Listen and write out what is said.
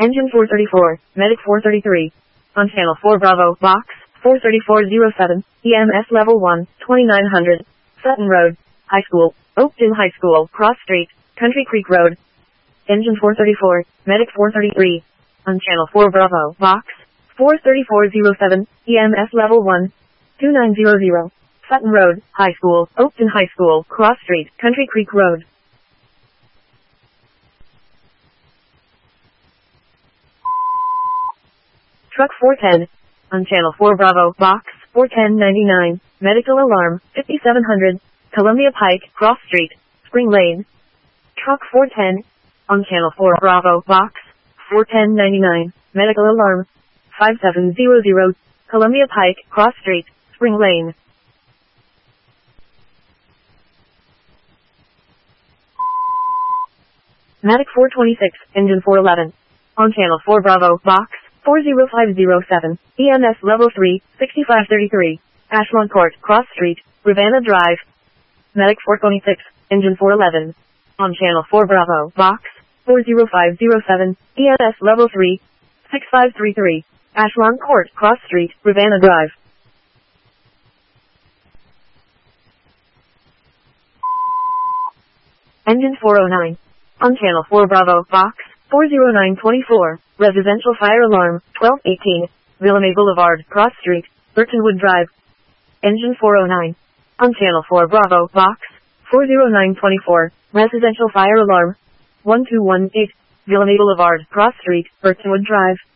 Engine 434, Medic 433. On Channel 4 Bravo, Box 43407, EMS Level 1, 2900. Sutton Road, High School, Oakton High School, Cross Street, Country Creek Road. Engine 434, Medic 433. On Channel 4 Bravo, Box 43407, EMS Level 1, 2900. Sutton Road, High School, Oakton High School, Cross Street, Country Creek Road. Truck 410. On Channel 4 Bravo, Box 41099, Medical Alarm, 5700, Columbia Pike, Cross Street, Spring Lane. Truck 410. On Channel 4 Bravo, Box 41099, Medical Alarm, 5700, Columbia Pike, Cross Street, Spring Lane. Medic 426, Engine 411. On Channel 4 Bravo, Box 40507, EMS Level 3, 6533, Ashland Court, Cross Street, Ravenna Drive. Medic 426, Engine 411. On Channel 4 Bravo, Box 40507, EMS Level 3, 6533, Ashland Court, Cross Street, Ravenna Drive. Engine 409. On Channel 4 Bravo, Box 40924, Residential Fire Alarm, 1218, Villamay Boulevard, Cross Street, Burtonwood Drive. Engine 409. On Channel 4 Bravo, Box 40924, Residential Fire Alarm, 1218, Villamay Boulevard, Cross Street, Burtonwood Drive.